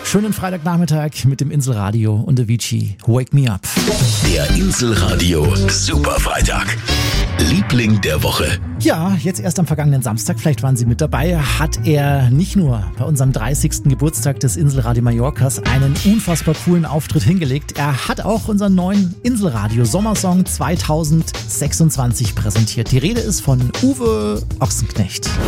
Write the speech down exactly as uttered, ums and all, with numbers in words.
Schönen Freitagnachmittag mit dem Inselradio und Avicii. Wake me up. Der Inselradio Superfreitag. Liebling der Woche. Ja, jetzt erst am vergangenen Samstag, vielleicht waren Sie mit dabei, hat er nicht nur bei unserem dreißigsten Geburtstag des Inselradio Mallorcas einen unfassbar coolen Auftritt hingelegt. Er hat auch unseren neuen Inselradio Sommersong zweitausendsechsundzwanzig präsentiert. Die Rede ist von Uwe Ochsenknecht.